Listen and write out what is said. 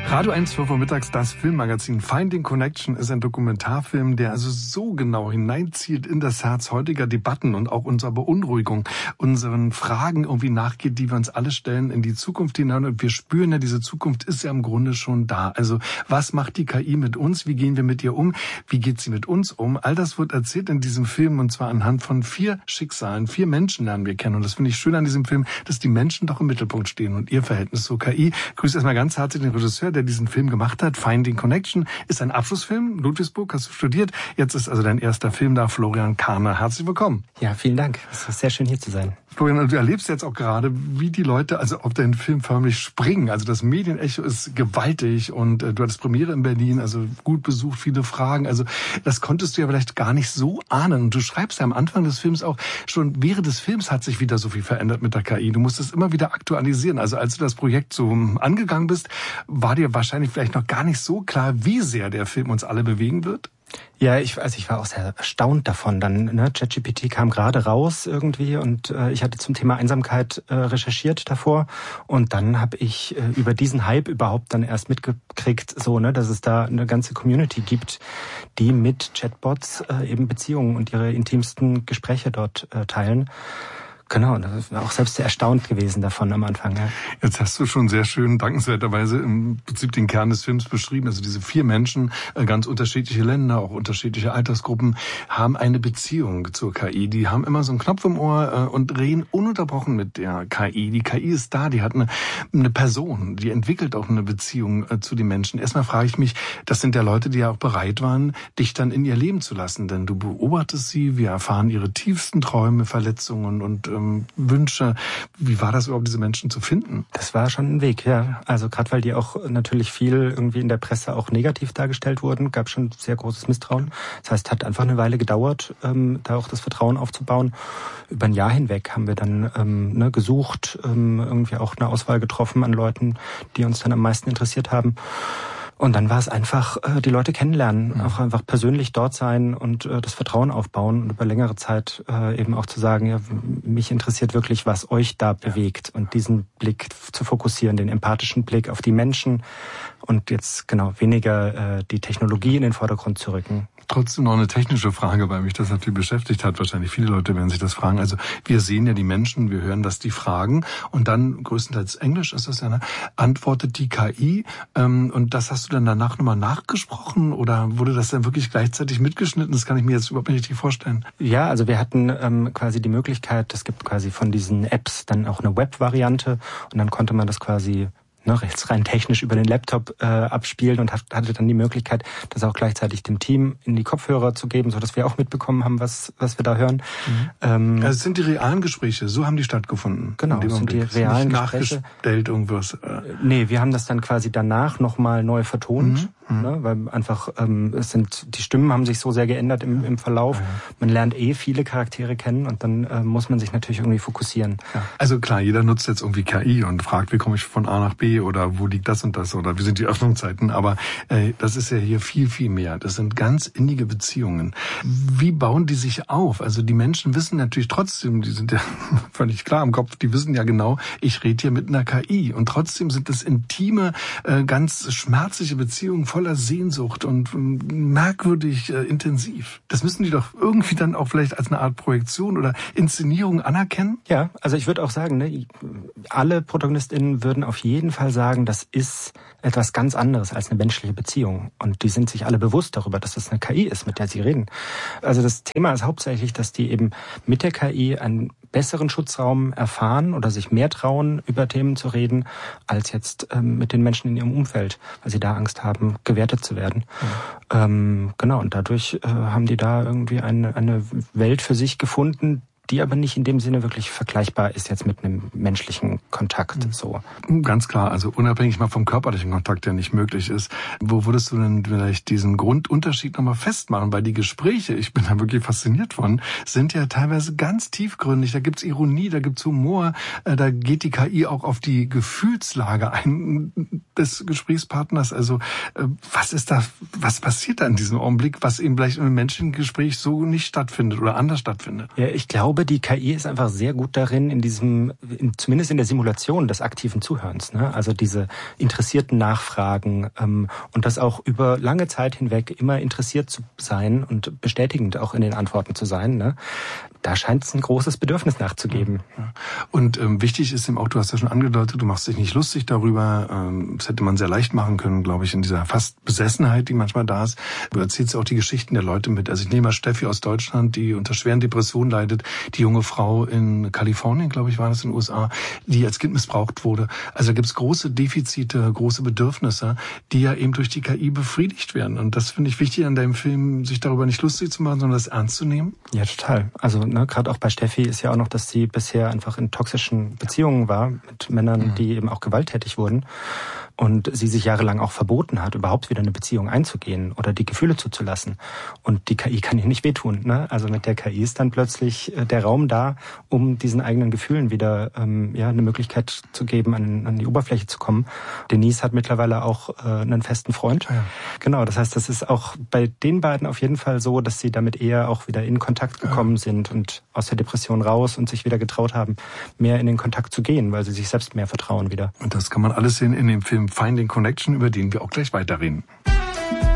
Radio 1, 12 Uhr mittags, das Filmmagazin Finding Connection ist ein Dokumentarfilm, der also so genau hineinzielt in das Herz heutiger Debatten und auch unserer Beunruhigung, unseren Fragen irgendwie nachgeht, die wir uns alle stellen in die Zukunft hinein. Und wir spüren ja, diese Zukunft ist ja im Grunde schon da. Also was macht die KI mit uns? Wie gehen wir mit ihr um? Wie geht sie mit uns um? All das wird erzählt in diesem Film, und zwar anhand von 4 Schicksalen. 4 Menschen lernen wir kennen. Und das finde ich schön an diesem Film, dass die Menschen doch im Mittelpunkt stehen und ihr Verhältnis zur KI. Ich grüße erstmal ganz herzlich den Regisseur, der diesen Film gemacht hat. Finding Connection ist ein Abschlussfilm. Ludwigsburg hast du studiert. Jetzt ist also dein erster Film da. Florian Karner, herzlich willkommen. Ja, vielen Dank. Es ist sehr schön, hier zu sein. Florian, du erlebst jetzt auch gerade, wie die Leute also auf deinen Film förmlich springen. Also das Medienecho ist gewaltig und du hattest Premiere in Berlin, also gut besucht, viele Fragen. Also das konntest du ja vielleicht gar nicht so ahnen. Und du schreibst ja am Anfang des Films auch, schon während des Films hat sich wieder so viel verändert mit der KI. Du musst es immer wieder aktualisieren. Also als du das Projekt so angegangen bist, war dir wahrscheinlich vielleicht noch gar nicht so klar, wie sehr der Film uns alle bewegen wird? Ja, ich war auch sehr erstaunt davon. Dann, ChatGPT kam gerade raus irgendwie und ich hatte zum Thema Einsamkeit recherchiert davor. Und dann habe ich über diesen Hype überhaupt dann erst mitgekriegt, dass es da eine ganze Community gibt, die mit Chatbots eben Beziehungen und ihre intimsten Gespräche dort teilen. Genau, das war auch selbst sehr erstaunt gewesen davon am Anfang. Ja. Jetzt hast du schon sehr schön, dankenswerterweise, im Prinzip den Kern des Films beschrieben. Also diese 4 Menschen, ganz unterschiedliche Länder, auch unterschiedliche Altersgruppen, haben eine Beziehung zur KI. Die haben immer so einen Knopf im Ohr und reden ununterbrochen mit der KI. Die KI ist da, die hat eine Person, die entwickelt auch eine Beziehung zu den Menschen. Erstmal frage ich mich, das sind ja Leute, die ja auch bereit waren, dich dann in ihr Leben zu lassen. Denn du beobachtest sie, wir erfahren ihre tiefsten Träume, Verletzungen und Wünsche. Wie war das überhaupt, diese Menschen zu finden? Das war schon ein Weg, ja. Also gerade weil die auch natürlich viel irgendwie in der Presse auch negativ dargestellt wurden, gab schon sehr großes Misstrauen. Das heißt, hat einfach eine Weile gedauert, da auch das Vertrauen aufzubauen. Über ein Jahr hinweg haben wir dann gesucht, irgendwie auch eine Auswahl getroffen an Leuten, die uns dann am meisten interessiert haben. Und dann war es einfach, die Leute kennenlernen, auch einfach persönlich dort sein und das Vertrauen aufbauen und über längere Zeit eben auch zu sagen, ja, mich interessiert wirklich, was euch da bewegt und diesen Blick zu fokussieren, den empathischen Blick auf die Menschen und jetzt weniger die Technologie in den Vordergrund zu rücken. Trotzdem noch eine technische Frage, weil mich das natürlich beschäftigt hat. Wahrscheinlich viele Leute werden sich das fragen. Also wir sehen ja die Menschen, wir hören, dass die fragen und dann, größtenteils Englisch ist das ja, antwortet die KI. Und das hast du dann danach nochmal nachgesprochen oder wurde das dann wirklich gleichzeitig mitgeschnitten? Das kann ich mir jetzt überhaupt nicht richtig vorstellen. Ja, also wir hatten quasi die Möglichkeit, es gibt quasi von diesen Apps dann auch eine Web-Variante und dann konnte man das quasi rein technisch über den Laptop abspielen und hatte dann die Möglichkeit, das auch gleichzeitig dem Team in die Kopfhörer zu geben, sodass wir auch mitbekommen haben, was wir da hören. Also es sind die realen Gespräche, so haben die stattgefunden. Genau, es sind die realen Gespräche. Nachgestellt irgendwas. Nee, wir haben das dann quasi danach nochmal neu vertont, weil einfach die Stimmen haben sich so sehr geändert im Verlauf. Man lernt viele Charaktere kennen und dann muss man sich natürlich irgendwie fokussieren. Ja. Also klar, jeder nutzt jetzt irgendwie KI und fragt, wie komme ich von A nach B oder wo liegt das und das oder wie sind die Öffnungszeiten, aber das ist ja hier viel, viel mehr. Das sind ganz innige Beziehungen. Wie bauen die sich auf? Also die Menschen wissen natürlich trotzdem, die sind ja völlig klar im Kopf, die wissen ja genau, ich rede hier mit einer KI und trotzdem sind das intime, ganz schmerzliche Beziehungen voller Sehnsucht und merkwürdig intensiv. Das müssen die doch irgendwie dann auch vielleicht als eine Art Projektion oder Inszenierung anerkennen? Ja, also ich würde auch sagen, alle ProtagonistInnen würden auf jeden Fall sagen, das ist etwas ganz anderes als eine menschliche Beziehung. Und die sind sich alle bewusst darüber, dass das eine KI ist, mit der sie reden. Also das Thema ist hauptsächlich, dass die eben mit der KI einen besseren Schutzraum erfahren oder sich mehr trauen, über Themen zu reden, als jetzt mit den Menschen in ihrem Umfeld, weil sie da Angst haben, gewertet zu werden. Und dadurch haben die da irgendwie eine Welt für sich gefunden, die aber nicht in dem Sinne wirklich vergleichbar ist jetzt mit einem menschlichen Kontakt. So. Ganz klar, also unabhängig mal vom körperlichen Kontakt, der nicht möglich ist. Wo würdest du denn vielleicht diesen Grundunterschied nochmal festmachen? Weil die Gespräche, ich bin da wirklich fasziniert von, sind ja teilweise ganz tiefgründig. Da gibt's Ironie, da gibt's Humor, da geht die KI auch auf die Gefühlslage ein des Gesprächspartners. Also was passiert da in diesem Augenblick, was eben vielleicht in einem menschlichen Gespräch so nicht stattfindet oder anders stattfindet? Ja, ich glaube, glaube, die KI ist einfach sehr gut darin, zumindest in der Simulation des aktiven Zuhörens, ne? Also diese interessierten Nachfragen und das auch über lange Zeit hinweg immer interessiert zu sein und bestätigend auch in den Antworten zu sein, ne? Da scheint es ein großes Bedürfnis nachzugeben. Ja. Und wichtig ist eben auch, du hast ja schon angedeutet, du machst dich nicht lustig darüber. Das hätte man sehr leicht machen können, glaube ich, in dieser fast Besessenheit, die manchmal da ist. Du erzählst auch die Geschichten der Leute mit. Also ich nehme mal Steffi aus Deutschland, die unter schweren Depressionen leidet. Die junge Frau in Kalifornien, glaube ich, war das in den USA, die als Kind missbraucht wurde. Also da gibt es große Defizite, große Bedürfnisse, die ja eben durch die KI befriedigt werden. Und das finde ich wichtig an deinem Film, sich darüber nicht lustig zu machen, sondern das ernst zu nehmen. Ja, total. Also gerade auch bei Steffi ist ja auch noch, dass sie bisher einfach in toxischen Beziehungen war mit Männern, die eben auch gewalttätig wurden. Und sie sich jahrelang auch verboten hat, überhaupt wieder eine Beziehung einzugehen oder die Gefühle zuzulassen. Und die KI kann ihr nicht wehtun, ne? Also mit der KI ist dann plötzlich der Raum da, um diesen eigenen Gefühlen wieder eine Möglichkeit zu geben, an die Oberfläche zu kommen. Denise hat mittlerweile auch einen festen Freund. Ja. Genau, das heißt, das ist auch bei den beiden auf jeden Fall so, dass sie damit eher auch wieder in Kontakt gekommen sind und aus der Depression raus und sich wieder getraut haben, mehr in den Kontakt zu gehen, weil sie sich selbst mehr vertrauen wieder. Und das kann man alles sehen in dem Film Finding Connection, über den wir auch gleich weiterreden.